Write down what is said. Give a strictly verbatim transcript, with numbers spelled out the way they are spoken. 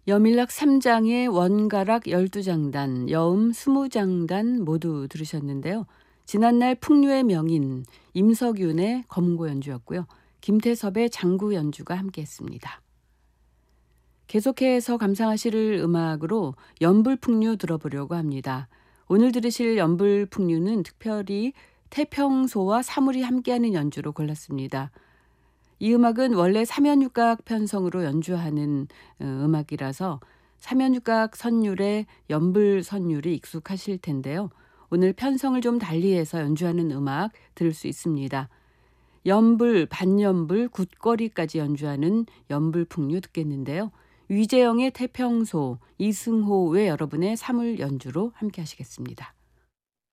여밀락 삼 장의 원가락 열두 장단, 여음 이십 장단 모두 들으셨는데요. 지난날 풍류의 명인 임석윤의 검고 연주였고요. 김태섭의 장구 연주가 함께했습니다. 계속해서 감상하실 음악으로 연불풍류 들어보려고 합니다. 오늘 들으실 연불풍류는 특별히 태평소와 사물이 함께하는 연주로 골랐습니다. 이 음악은 원래 삼연육각 편성으로 연주하는 음악이라서 삼연육각 선율의 연불 선율이 익숙하실 텐데요. 오늘 편성을 좀 달리해서 연주하는 음악 들을 수 있습니다. 연불, 반연불, 굿거리까지 연주하는 연불풍류 듣겠는데요. 위재영의 태평소, 이승호 외 여러분의 사물 연주로 함께 하시겠습니다.